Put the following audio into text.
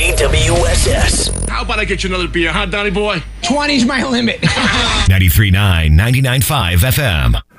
KWSS. How about I get you another beer, huh, Donnie boy? 20's my limit. 93.9, 99.5 FM.